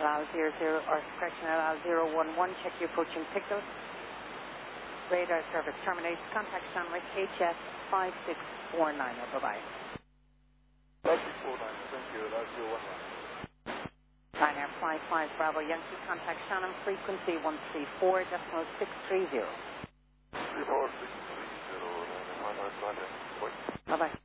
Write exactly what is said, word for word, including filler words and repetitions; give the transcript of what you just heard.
Al zero zero, or correction, Al zero one one, check your approaching pickup. Radar service terminates. Contact Channel with H S five six four nine. Bye-bye. five six four nine, thank you. Al zero one one. Ryanair five five Bravo Yankee, contact Shannon, frequency one three four, decimal six three zero. three four six three zero, Ryanair five five, Bye-bye. Bye-bye.